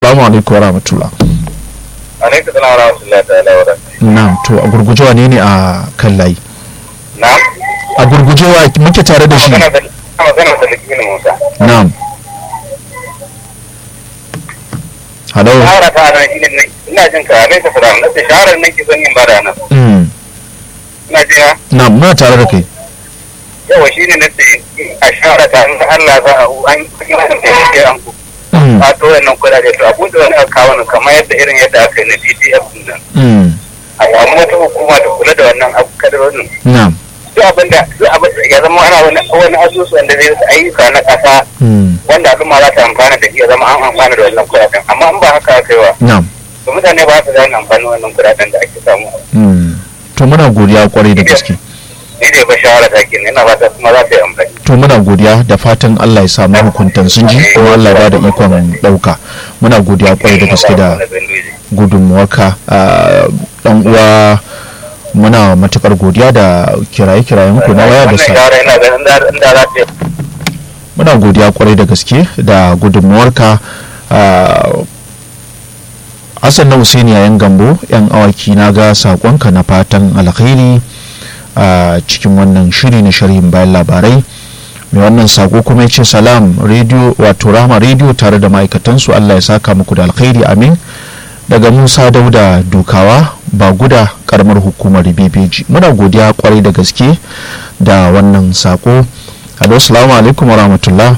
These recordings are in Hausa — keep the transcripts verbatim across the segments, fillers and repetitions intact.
assalamu alaikum wa rahmatullah. Alaikum salam wa rahmatullahi ta'ala wa barakatuh. Na'am, to a gurguje wane ne a kan layi? Na'am. A gurguje wa muke tare da shi? Magana da magana da Likitin Musa. Na'am. Hello. Shahara ta nan shine ne ina jin ka ne ta fara nan shaharar nan ki son yin bada nan. Mm. Ina jin ha? Na'am, muna tare da kai. Yawa shine ne ce a shahara ta Allah za a an kuma da ke an ku. Mm. A to wannan kudade to abun da wani aka kawo kamar yadda irin yadda aka yi na D T F din nan. Mm. A samu wata hukuma ta kula da wannan abu kadarorin. Na'am. Duk abin da duk abin ya zama ana wani wani asusu wanda zai ayyuka na ƙasa Mm. wanda al'umma za ta amfana da iya zama an amfana da wannan kudaden amma in ba haka aka yi wa Na'am. to mutane ba su gane amfanin wannan kudaden da ake samu. Mm. To muna godiya kwarai da gaske. Ni dai ba shawara ta kenan ina fata kuma za ta yi amfani. To muna godiya da fatan Allah ya samu hukuntan sun ji kuma Allah ya bada ikon dauka. Muna godiya kwarai da gaske da gudunmuwarka dan uwa, muna matukar godiya da kiraye-kirayen ku na waya da sa. Muna godiya kwarai da gaske da gudunmuwarka. Hassan na Husaini yayin Gambo yan awaki na ga sakonka na fatan alkhairi a cikin wannan shiri na sharhin bayan labarai. Mai wannan sako kuma yace salam radio wato Rahma radio tare da ma'aikatansu, Allah ya saka muku da alkhairi, amin. Daga Musa Dauda Dukawa ba guda karamar hukumar Bebeji. Muna godiya kwarai da gaske da wannan sako. Alo, assalamu alaikum wa rahmatullah.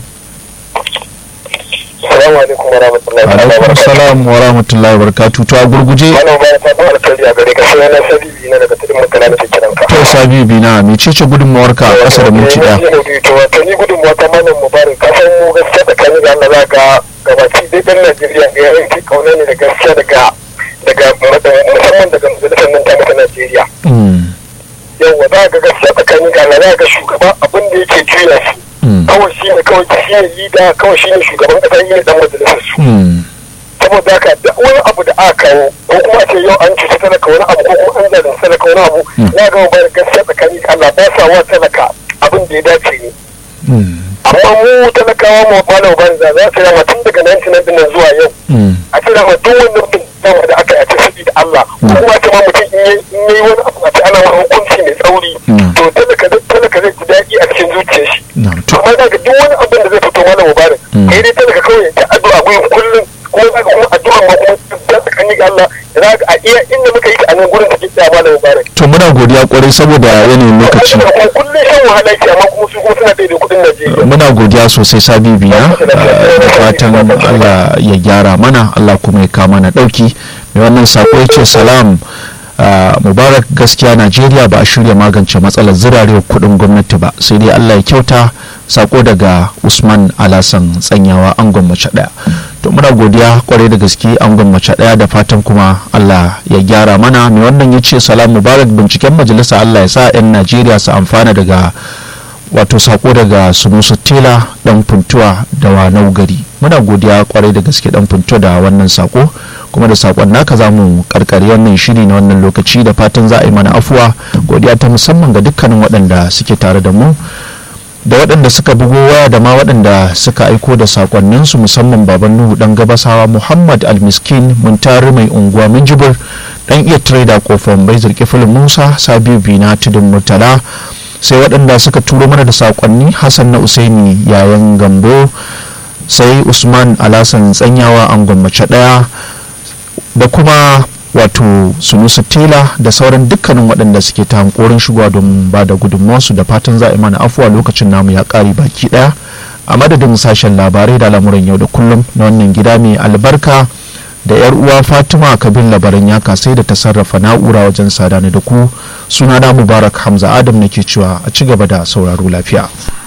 Assalamu alaikum wa rahmatullahi wa barakatuh. Alaikum salam wa rahmatullahi wa barakatuh. To a gurguje. Wannan bayan sabon alkhairi a gare ka sai na sabibi na daga tudun mutala da kiran ka. To sabibi na mecece gudunmawarka a ƙasa da minti ɗaya? To wato ni gudunmawa ta malam Mubarak ka san mu gaskiya da kan ga Allah ga gabaki dai dan Najeriya ga yanki kauna ne da gaskiya daga daga musamman daga majalisar nan ta mata Najeriya. Yawwa za ga gaskiya tsakanin ga Allah za ga shugaba abin da yake juya shi. Kawai shi ne kawai shi ne lida kawai shi ne shugaban kasa yi ne dan majalisar su. Saboda haka da wani abu da aka kawo ko kuma ce yau an cuta talaka wani abu ko kuma an zalunci talaka wani abu na ga bayar gaskiya tsakanin ga Allah ba sa wa talaka abin da ya dace ne. Amma mu talakawa mu ba da banza za su rama tun daga nan tunan dinnan zuwa yau. A ce rama duk wani mutum da aka yi a ce sabi da Allah ko kuma ce ma mutum in yi wani abu a ce ana wani hukunci mai tsauri to talaka talaka zai ji daɗi a cikin zuciyar shi. Amma daga duk wani abin da zai fito mana Mubarak kai dai talaka kawai ta addu'a gurin kullum kuma zaka kuma addu'a ma kuma ta tsakani ga Allah za ka a iya inda muka yi a nan gurin da kike ba da Mubarak. To muna godiya kwarai saboda yanayin lokaci. Kullum shan wahala ke amma kuma su kuma suna daidai kudin Najeriya. Muna godiya sosai sabibi na da fatan Allah ya gyara mana, Allah kuma ya kama na dauki. Mai wannan sako yace salam Mubarak, gaskiya Najeriya ba a shirya magance matsalar zirarewar kudin gwamnati ba, sai dai Allah ya kyauta. Sako daga Usman Alasan Tsanyawa, angon mace daya. To muna godiya kwarai da gaske angon mace daya da fatan kuma Allah ya gyara mana. Mai wannan yace salam Mubarak, binciken majalisa Allah ya sa 'yan Najeriya su amfana daga wato sako daga Sunusu Tela dan Funtuwa da Wanau gari. Muna godiya kwarai da gaske dan Funtuwa da wannan sako, kuma da sakon naka zamu karkare wannan shiri na wannan lokaci da fatan za a yi mana afuwa. Godiya ta musamman ga dukkanin waɗanda suke tare da mu, da waɗanda suka bugo waya da ma waɗanda suka aiko da sakonninsu, musamman baban Nuhu dan Gabasawa, Muhammad Almiskin, Muntari mai unguwa Minjibir, dan iya trader kofar bai zirki filin Musa, Sabiu Bina tudun Murtala, sai waɗanda suka turo mana da sakonni, Hassan na Usaini yayan Gambo, sai Usman Alasan Tsanyawa angon mace ɗaya, da kuma wato Sunusu Tela da sauran dukkanin waɗanda suke ta hankorin shigowa don ba da gudunmawarsu. Da fatan za a yi mana afuwa, lokacin namu ya ƙare baki ɗaya. A madadin sashen labarai da lamuran yau da kullum na wannan gida mai albarka da yar uwa Fatima Kabir Labaran ya kasai da ta sarrafa na'ura wajen sada da ku, sunana Mubarak Hamza Adam nake cewa a ci gaba da sauraro lafiya.